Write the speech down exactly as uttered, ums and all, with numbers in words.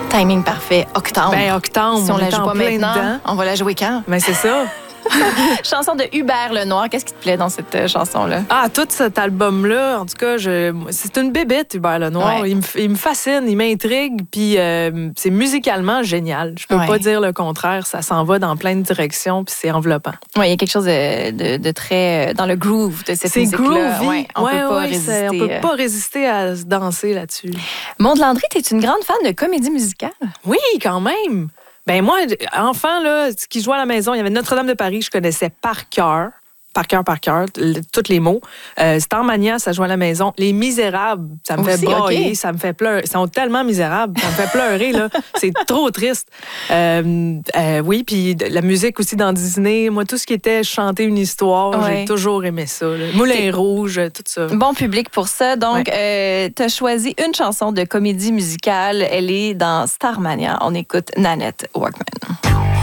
Timing parfait. Octobre. Ben, octobre, si on, on la est joue en pas plein maintenant, dedans. on va la jouer quand? Ben, c'est ça. Chanson de Hubert Lenoir. Qu'est-ce qui te plaît dans cette euh, chanson-là? Ah, tout cet album-là, en tout cas, je... c'est une bébête, Hubert Lenoir. Ouais. Il, me, il me fascine, il m'intrigue, puis euh, c'est musicalement génial. Je peux Ouais. pas dire le contraire. Ça s'en va dans plein de directions, puis c'est enveloppant. Oui, il y a quelque chose de, de, de très... euh, dans le groove de cette C'est musique-là. groovy. Ouais, on Ouais, peut pas ouais, résister. c'est- on peut euh. pas résister à se danser là-dessus. Maude Landry, t'es une grande fan de comédie musicale? Oui, quand même. Ben moi, enfant, là, ce qui jouait à la maison, il y avait Notre-Dame de Paris que je connaissais par cœur. Par cœur, par cœur, le- tous les mots. Euh, Starmania, ça jouait à la maison. Les Misérables, ça me Aussi, fait brailler, ok. ça me fait pleurer. Ils sont tellement misérables, ça me fait pleurer, là. C'est trop triste. Euh, euh, oui, puis de- la musique aussi dans Disney. Moi, tout ce qui était chanter une histoire, Ouais. j'ai toujours aimé ça. là. Moulin T'es- Rouge, tout ça. Bon public pour ça. Donc, euh, tu as choisi une chanson de comédie musicale. Elle est dans Starmania. On écoute Nanette Workman.